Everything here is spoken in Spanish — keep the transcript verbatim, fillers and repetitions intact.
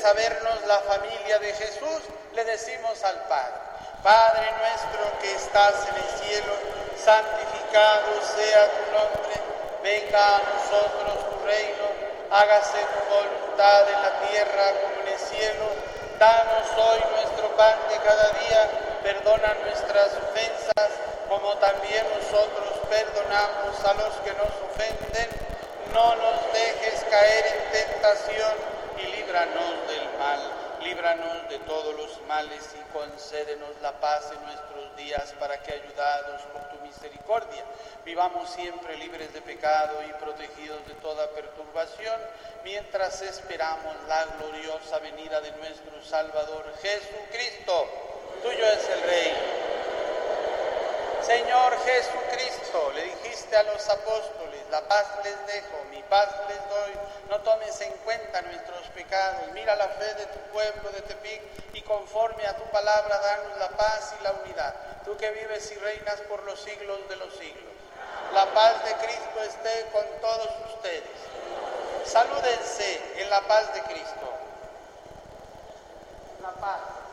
sabernos la familia de Jesús, le decimos al Padre: Padre nuestro que estás en el cielo, santificado sea tu nombre, venga a nosotros tu reino, hágase tu voluntad en la tierra como en el cielo. Danos hoy nuestro pan de cada día, perdona nuestras ofensas, como también nosotros perdonamos a los que nos ofenden. No nos dejes caer en tentación y líbranos del mal. Líbranos de todos los males y concédenos la paz en nuestros días, para que, ayudados por tu misericordia, vivamos siempre libres de pecado y protegidos de toda perturbación, mientras esperamos la gloriosa venida de nuestro Salvador Jesucristo. Tuyo es el reino. Señor Jesucristo, le dijiste a los apóstoles: la paz les dejo, mi paz les doy. No tomes en cuenta nuestros pecados, mira la fe de tu pueblo de Tepic y conforme a tu palabra danos la paz y la unidad. Tú que vives y reinas por los siglos de los siglos. La paz de Cristo esté con todos ustedes. Salúdense en la paz de Cristo. La paz.